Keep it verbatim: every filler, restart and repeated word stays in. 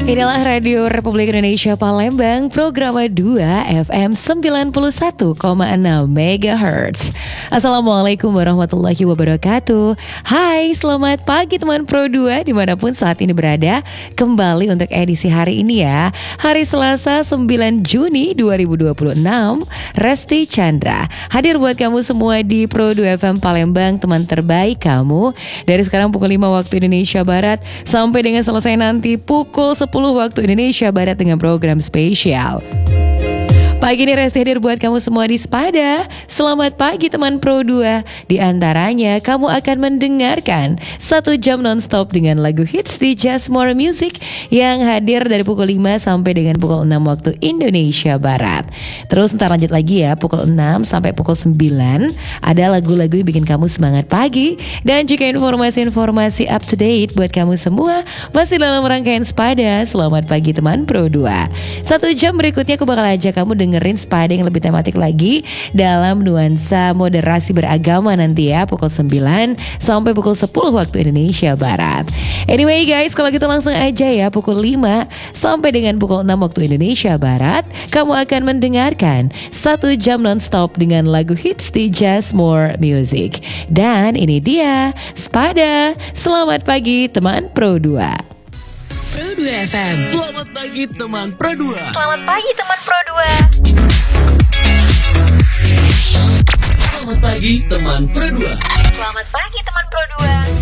Inilah Radio Republik Indonesia Palembang, program dua F M sembilan puluh satu koma enam megahertz. Assalamualaikum warahmatullahi wabarakatuh. Hai, selamat pagi teman Pro dua dimanapun saat ini berada. Kembali untuk edisi hari ini ya, hari Selasa sembilan Juni dua ribu dua puluh enam. Resti Chandra hadir buat kamu semua di Pro dua F M Palembang, teman terbaik kamu. Dari sekarang pukul lima waktu Indonesia Barat sampai dengan selesai nanti pukul sepuluh waktu Indonesia Barat dengan program spesial. Pagi ini Resti hadir buat kamu semua di Spada. Selamat pagi teman Pro dua. Di antaranya kamu akan mendengarkan satu jam nonstop dengan lagu hits di Just More Music yang hadir dari pukul lima sampai dengan pukul enam waktu Indonesia Barat. Terus ntar lanjut lagi ya, pukul enam sampai pukul sembilan ada lagu-lagu yang bikin kamu semangat pagi. Dan juga informasi-informasi up to date buat kamu semua masih dalam rangkaian Spada. Selamat pagi teman Pro dua. Satu jam berikutnya aku bakal ajak kamu dengerin Spada yang lebih tematik lagi dalam nuansa moderasi beragama nanti ya, pukul sembilan sampai pukul sepuluh waktu Indonesia Barat. Anyway guys, kalau kita langsung aja ya, pukul lima sampai dengan pukul enam waktu Indonesia Barat kamu akan mendengarkan satu jam nonstop dengan lagu hits di Just More Music. Dan ini dia Spada. Selamat pagi teman Pro dua. Pro dua F M. Selamat pagi teman Pro dua. Selamat pagi teman Pro dua. Selamat pagi teman Pro dua. Selamat pagi teman Pro dua.